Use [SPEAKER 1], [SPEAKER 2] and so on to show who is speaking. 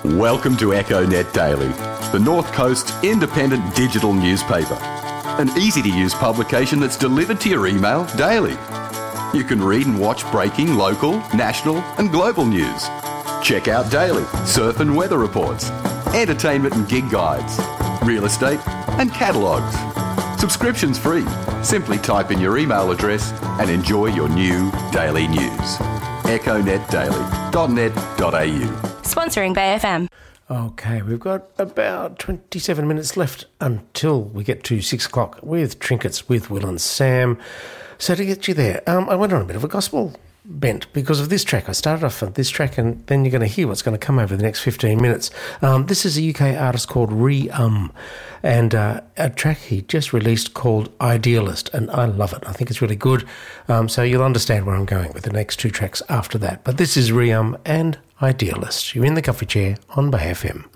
[SPEAKER 1] Welcome to EchoNet Daily, the North Coast's independent digital newspaper. An easy-to-use publication that's delivered to your email daily. You can read and watch breaking local, national and global news. Check out daily surf and weather reports, entertainment and gig guides, real estate and catalogues. Subscription's free. Simply type in your email address and enjoy your new daily news. echonetdaily.net.au.
[SPEAKER 2] Sponsoring Bay FM.
[SPEAKER 3] Okay, we've got about 27 minutes left until we get to 6 o'clock with Trinkets with Will and Sam. So to get you there, I went on a bit of a gospel bent because of this track. I started off on this track and then you're going to hear what's going to come over the next 15 minutes. This is a UK artist called and a track he just released called Idealist, and I love it. I think it's really good. So you'll understand where I'm going with the next two tracks after that. But this is and Idealist. You're in the coffee chair on Bay FM.